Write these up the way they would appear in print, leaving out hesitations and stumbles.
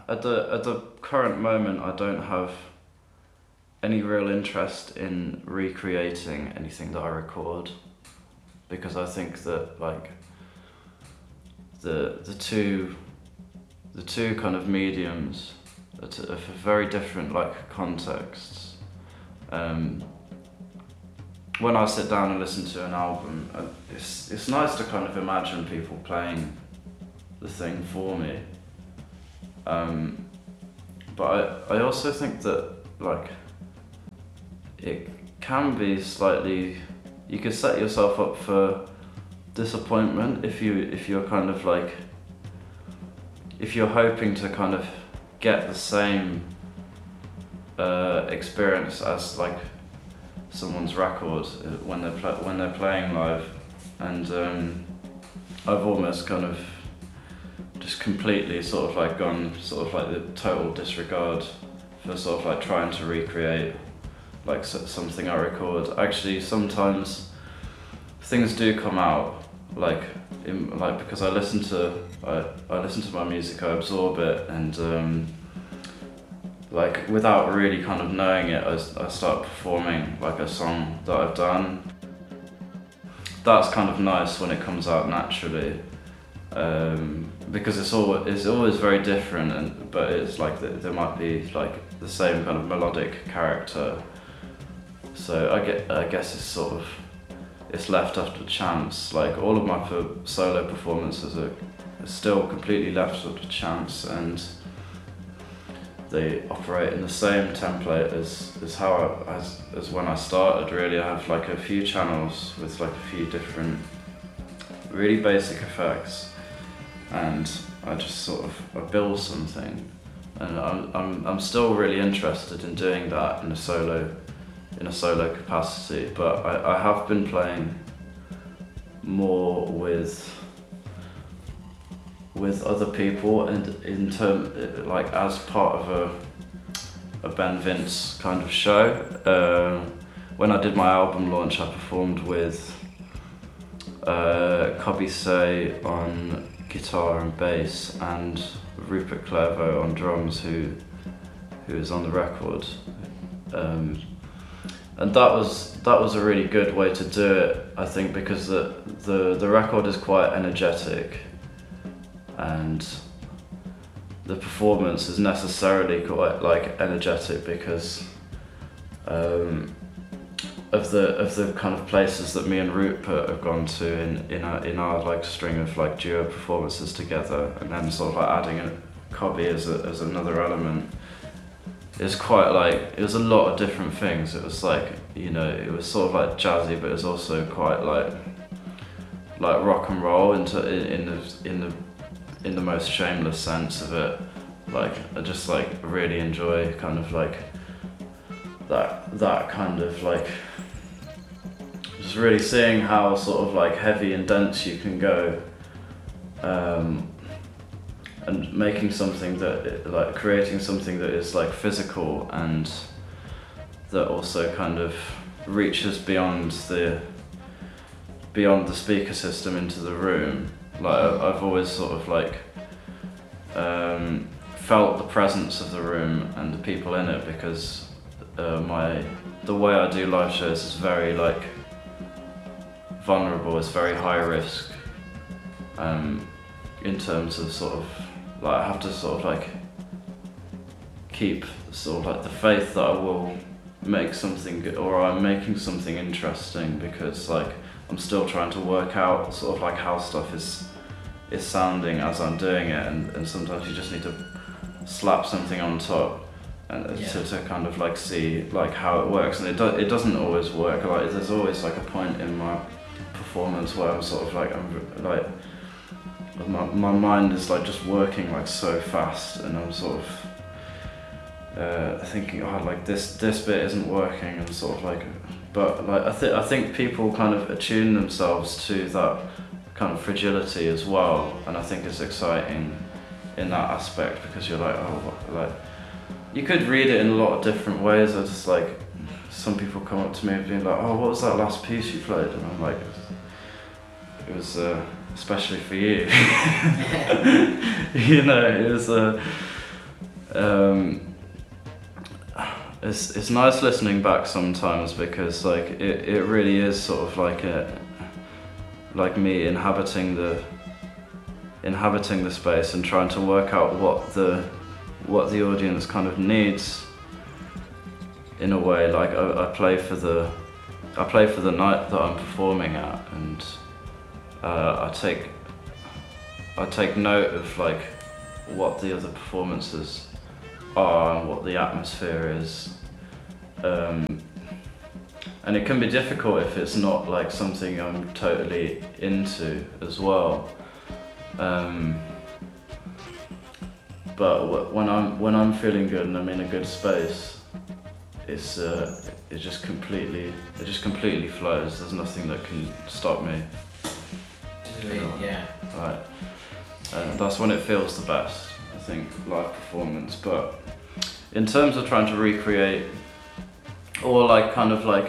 at the current moment, I don't have any real interest in recreating anything that I record, because I think that like the two kind of mediums are for very different like contexts. When I sit down and listen to an album, it's nice to kind of imagine people playing the thing for me. But I also think that like it can be slightly, you could set yourself up for disappointment if you're kind of like, if you're hoping to kind of get the same experience as like someone's record when they're playing live, and I've almost kind of just completely sort of like gone sort of like the total disregard for sort of like trying to recreate like something I record. Actually, sometimes things do come out like because I listen to my music, I absorb it, and like without really kind of knowing it, I start performing like a song that I've done. That's kind of nice when it comes out naturally, because it's always very different, but it's like there might be like the same kind of melodic character. So I guess it's left up to chance. Like all of my solo performances are still completely left up to chance, and they operate in the same template as when I started. Really, I have like a few channels with like a few different really basic effects, and I just sort of I build something, and I'm still really interested in doing that in a solo capacity. But I have been playing more with other people, and like as part of a Ben Vince kind of show. When I did my album launch, I performed with Cobby Say on guitar and bass, and Rupert Clairvaux on drums, who is on the record. And that was a really good way to do it, I think, because the record is quite energetic, and the performance is necessarily quite like energetic because of the kind of places that me and Rupert have gone to in our like string of like duo performances together, and then sort of like adding a Cobby as another element. It's quite like, it was a lot of different things. It was like, you know, it was sort of like jazzy, but it was also quite like rock and roll in the most shameless sense of it. Like I just like really enjoy kind of like that kind of like just really seeing how sort of like heavy and dense you can go, and making something that, like creating something that is like physical and that also kind of reaches beyond the speaker system into the room. Like I've always sort of like felt the presence of the room and the people in it, because the way I do live shows is very like vulnerable, it's very high risk, in terms of sort of like I have to sort of like keep sort of like the faith that I will make something good, or I'm making something interesting, because like I'm still trying to work out sort of like how stuff is sounding as I'm doing it, and sometimes you just need to slap something on top and to kind of like see like how it works, and it doesn't always work. Like there's always like a point in my performance where I'm sort of like my mind is like just working like so fast, and I'm sort of thinking, oh, like this bit isn't working, and sort of like, but like I think people kind of attune themselves to that kind of fragility as well, and I think it's exciting in that aspect, because you're like, oh, like you could read it in a lot of different ways. I just like, some people come up to me and being like, oh, what was that last piece you played? And I'm like, it was especially for you. You know, it was it's nice listening back sometimes because like it really is sort of like me inhabiting the space and trying to work out what the audience kind of needs in a way. Like I play for the night that I'm performing at, and I take note of like what the other performances are and what the atmosphere is, and it can be difficult if it's not like something I'm totally into as well. But when I'm feeling good and I'm in a good space, it just completely flows. There's nothing that can stop me. Yeah. Right. That's when it feels the best, I think, live performance. But in terms of trying to recreate, or like kind of like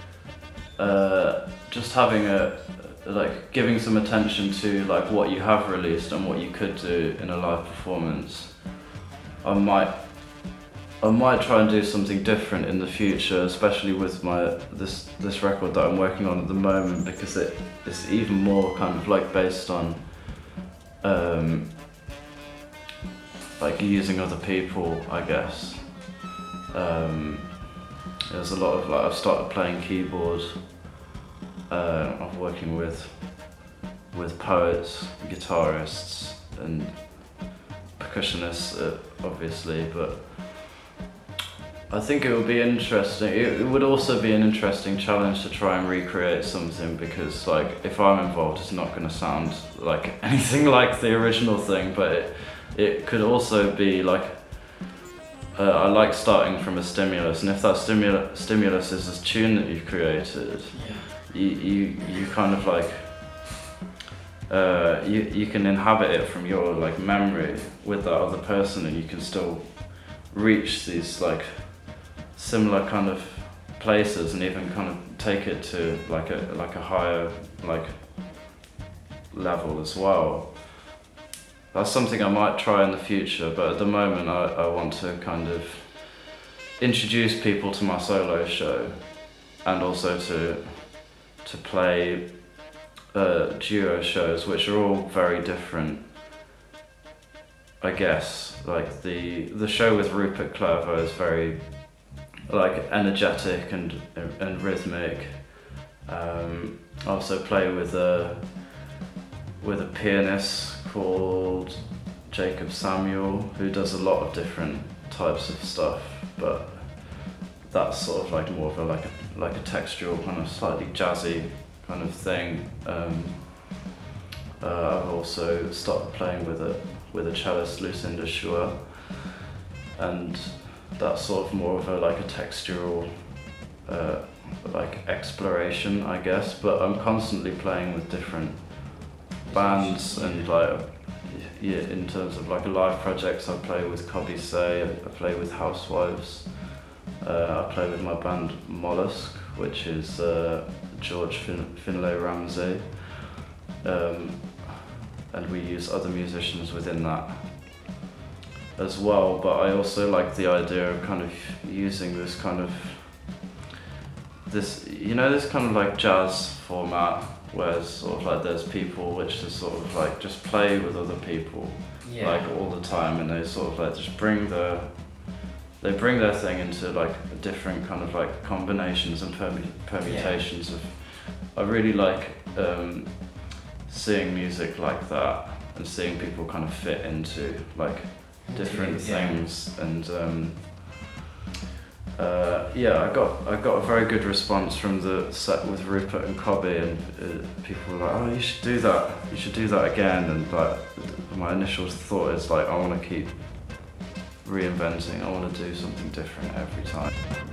just having like giving some attention to like what you have released and what you could do in a live performance, I might try and do something different in the future, especially with this record that I'm working on at the moment, because it's even more kind of like based on like using other people, I guess. There's a lot of like, I've started playing keyboard. I'm working with poets, guitarists and percussionists, obviously, but I think it would be interesting. It would also be an interesting challenge to try and recreate something, because like if I'm involved, it's not going to sound like anything like the original thing, but it could also be like I like starting from a stimulus, and if that stimulus is this tune that you've created, you kind of like you can inhabit it from your like memory with that other person, and you can still reach these like similar kind of places, and even kind of take it to like a higher like level as well. That's something I might try in the future, but at the moment I want to kind of introduce people to my solo show, and also to play duo shows, which are all very different, I guess. Like the show with Rupert Clairvaux is very like energetic and rhythmic. I also play with a pianist called Jacob Samuel, who does a lot of different types of stuff, but that's sort of like more of a textural kind of slightly jazzy kind of thing. I've also started playing with a cellist, Lucinda Chua, and that's sort of more of a textural like exploration, I guess. But I'm constantly playing with different bands, and like in terms of like live projects, I play with Cobby Say, I play with Housewives, I play with my band Mollusk, which is George Finlay Ramsey, and we use other musicians within that as well. But I also like the idea of kind of using this kind of this kind of like jazz format, where sort of like there's people which is sort of like just play with other people like all the time, and they sort of like just bring their thing into like different kind of like combinations and permutations of. I really like seeing music like that, and seeing people kind of fit into like different things, and I got a very good response from the set with Rupert and Cobby, and people were like, oh, you should do that again, and like my initial thought is like, I want to keep reinventing, I want to do something different every time.